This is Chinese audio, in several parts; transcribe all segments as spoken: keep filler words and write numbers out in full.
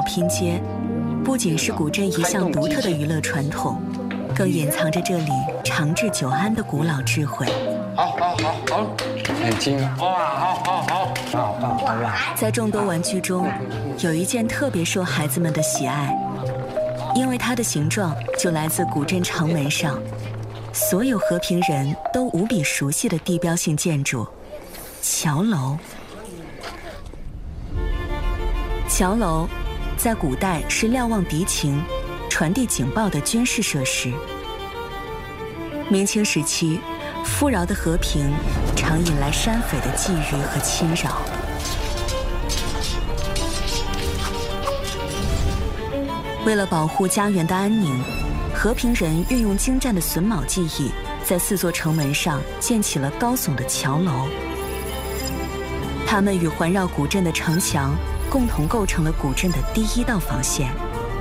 闹拼接，不仅是古镇一项独特的娱乐传统，更隐藏着这里长治久安的古老智慧。 好好好好，很轻啊！哇，好好好，好好好哇！ 在众多玩具中，有一件特别受孩子们的喜爱，因为它的形状就来自古镇城门上所有和平人都无比熟悉的地标性建筑——桥楼。桥楼在古代是瞭望敌情、传递警报的军事设施。明清时期，富饶的和平常引来山匪的觊觎和侵扰。为了保护家园的安宁，和平人运用精湛的榫卯技艺，在四座城门上建起了高耸的桥楼。它们与环绕古镇的城墙共同构成了古镇的第一道防线。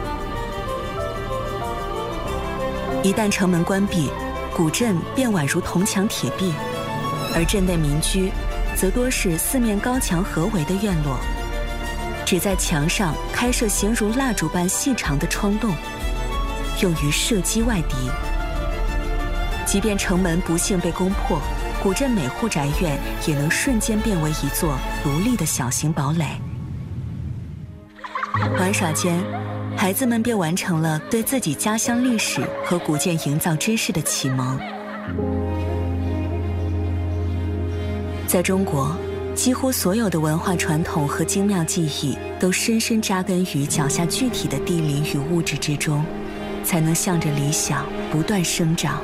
一旦城门关闭，古镇便宛如铜墙铁壁，而镇内民居则多是四面高墙合围的院落，只在墙上开设形如蜡烛般细长的窗洞，用于射击外敌。即便城门不幸被攻破，古镇每户宅院也能瞬间变为一座独立的小型堡垒。玩耍间，孩子们便完成了对自己家乡历史和古建营造知识的启蒙。在中国，几乎所有的文化传统和精妙技艺都深深扎根于脚下具体的地理与物质之中，才能向着理想不断生长。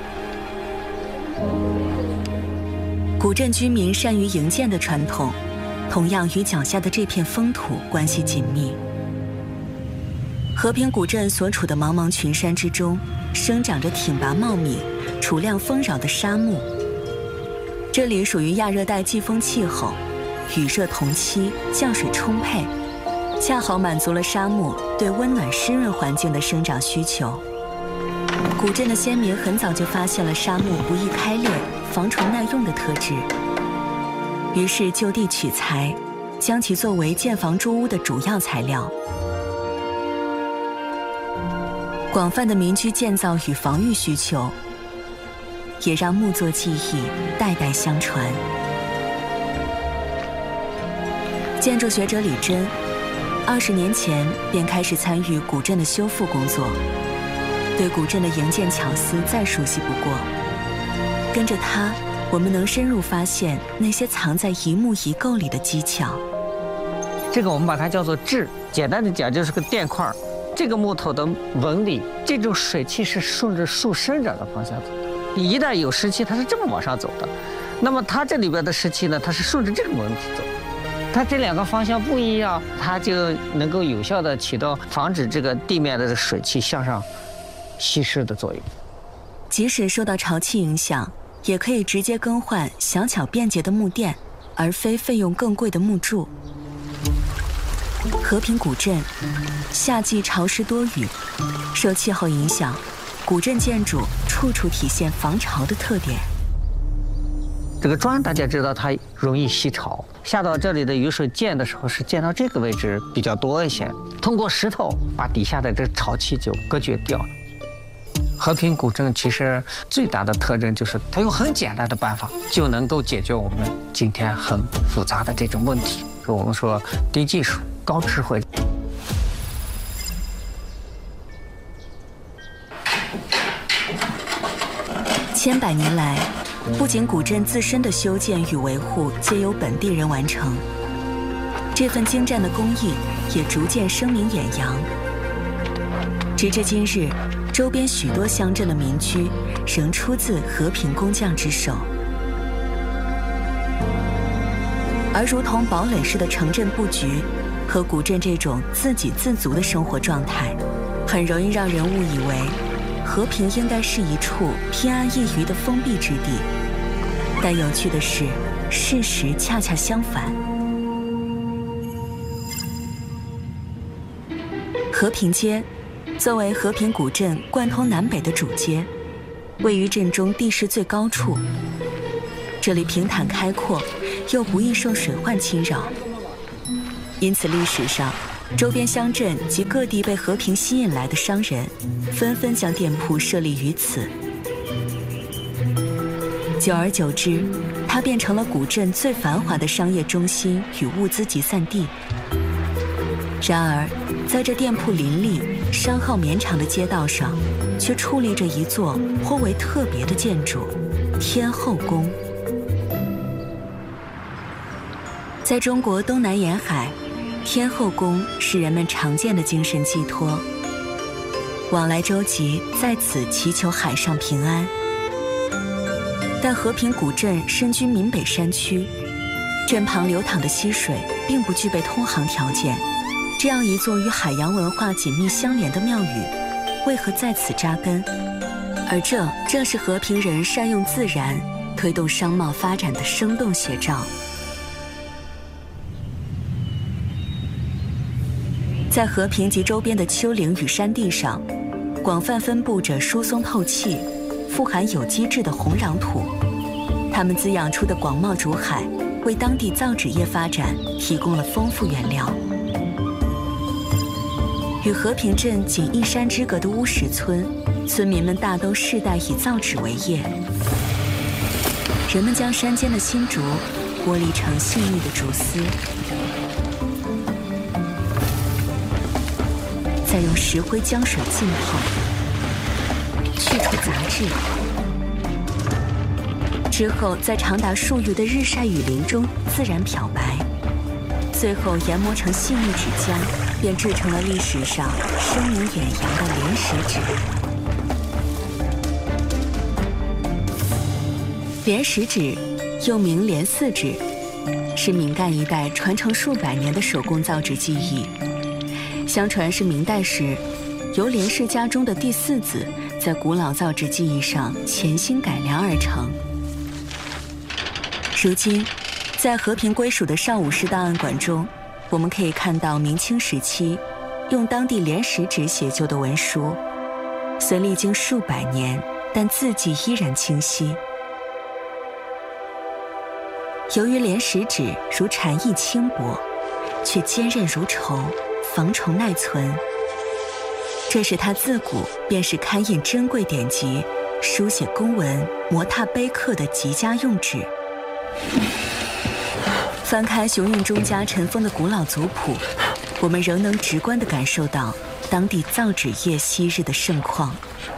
古镇居民善于营建的传统，同样与脚下的这片风土关系紧密。和平古镇所处的茫茫群山之中，生长着挺拔茂密、储量丰饶的沙漠。这里属于亚热带季风气候，雨热同期，降水充沛，恰好满足了沙漠对温暖湿润环境的生长需求。古镇的先民很早就发现了沙漠不易开裂、防虫耐用的特质，于是就地取材，将其作为建房筑屋的主要材料。广泛的民居建造与防御需求，也让木作技艺代代相传。建筑学者李真，二十年前便开始参与古镇的修复工作，对古镇的营建巧思再熟悉不过。跟着他，我们能深入发现那些藏在一木一构里的技巧。 这个我们把它叫做质，简单的讲就是个垫块。这个木头的纹理，这种水汽是顺着树生长的方向走的。一旦有湿气，它是这么往上走的。那么它这里边的湿气呢，它是顺着这个纹体走。它这两个方向不一样，它就能够有效的起到防止这个地面的水汽向上稀释的作用。 即使受到潮气影响，也可以直接更换小巧便捷的木垫，而非费用更贵的木柱。和平古镇，夏季潮湿多雨，受气候影响，古镇建筑处处体现防潮的特点。 这个砖大家知道它容易吸潮，下到这里的雨水溅的时候是溅到这个位置比较多一些，通过石头把底下的这潮气就隔绝掉了。和平古镇其实最大的特征就是它用很简单的办法就能够解决我们今天很复杂的这种问题，所以我们说低技术高智慧。 千百年来，不仅古镇自身的修建与维护皆由本地人完成，这份精湛的工艺也逐渐声名远扬。直至今日，周边许多乡镇的民居仍出自和平工匠之手。而如同堡垒式的城镇布局和古镇这种自给自足的生活状态，很容易让人误以为和平应该是一处偏安一隅的封闭之地。但有趣的是，事实恰恰相反。和平街作为和平古镇贯通南北的主街，位于镇中地势最高处。这里平坦开阔，又不易受水患侵扰，因此历史上周边乡镇及各地被和平吸引来的商人，纷纷将店铺设立于此。久而久之，它变成了古镇最繁华的商业中心与物资集散地。然而，在这店铺林立、商号绵长的街道上，却矗立着一座颇为特别的建筑——天后宫。在中国东南沿海，天后宫是人们常见的精神寄托，往来舟楫在此祈求海上平安。但和平古镇身居闽北山区，镇旁流淌的溪水并不具备通航条件。这样一座与海洋文化紧密相连的庙宇，为何在此扎根？而这正是和平人善用自然、推动商贸发展的生动写照。在和平及周边的丘陵与山地上，广泛分布着疏松透气、富含有机质的红壤土，它们滋养出的广袤竹海，为当地造纸业发展提供了丰富原料。与和平镇仅一山之隔的乌石村，村民们大都世代以造纸为业。人们将山间的新竹剥离成细腻的竹丝，再用石灰浆水浸泡，去除杂质。之后，在长达数月的日晒雨淋中自然漂白，最后研磨成细腻纸浆。便制成了历史上声名远扬的莲石纸。莲石纸又名莲四纸，是闽赣一带传承数百年的手工造纸技艺。相传是明代时，由莲氏家中的第四子在古老造纸技艺上潜心改良而成。如今，在和平归属的邵武士档案馆中，我们可以看到明清时期用当地莲石纸写就的文书，虽历经数百年，但字迹依然清晰。由于莲石纸如蝉翼轻薄，却坚韧如绸，防虫耐存，这使它自古便是刊印珍贵典籍、书写公文、摩拓碑刻的极佳用纸。翻开熊运中家尘封的古老族谱，我们仍能直观地感受到当地造纸业昔日的盛况。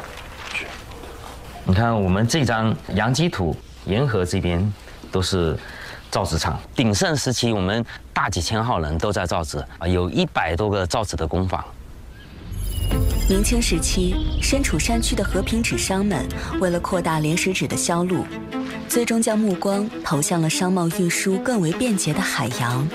你看，我们这张洋基图，沿河这边都是造纸厂。鼎盛时期，我们大几千号人都在造纸啊，有一百多个造纸的工坊。 明清时期，身处山区的和平纸商们为了扩大莲石纸的销路，最终将目光投向了商贸运输更为便捷的海洋。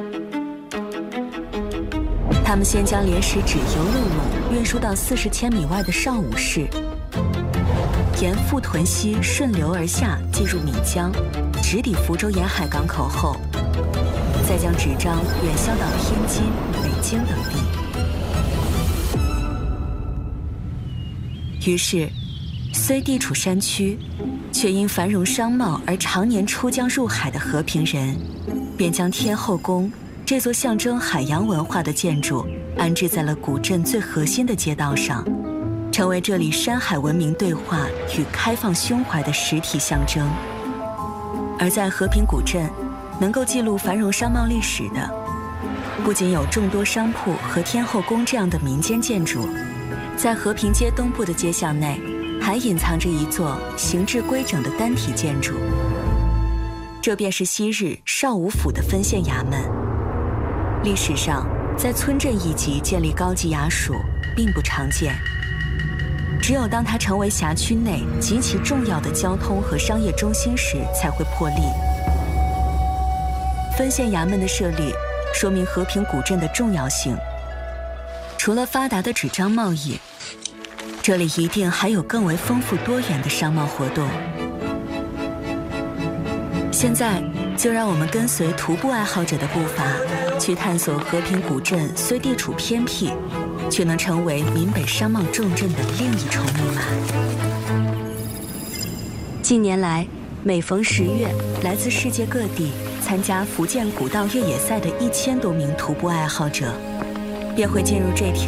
他们先将莲石纸由陆路运输到四十千米外的邵武市，沿富屯溪顺流而下，进入岷江，直抵福州沿海港口后，再将纸张远销到天津、北京等地。于是，虽地处山区，却因繁荣商贸而常年出江入海的和平人，便将天后宫这座象征海洋文化的建筑安置在了古镇最核心的街道上，成为这里山海文明对话与开放胸怀的实体象征。而在和平古镇，能够记录繁荣商贸历史的，不仅有众多商铺和天后宫这样的民间建筑，在和平街东部的街巷内，还隐藏着一座形制规整的单体建筑，这便是昔日邵武府的分县衙门。历史上，在村镇一级建立高级衙署并不常见，只有当它成为辖区内极其重要的交通和商业中心时才会破例。分县衙门的设立，说明和平古镇的重要性。除了发达的纸张贸易，这里一定还有更为丰富多元的商贸活动。现在，就让我们跟随徒步爱好者的步伐，去探索和平古镇虽地处偏僻，却能成为闽北商贸重镇的另一重密码。近年来，每逢十月，来自世界各地参加福建古道越野赛的一千多名徒步爱好者， 便会进入这条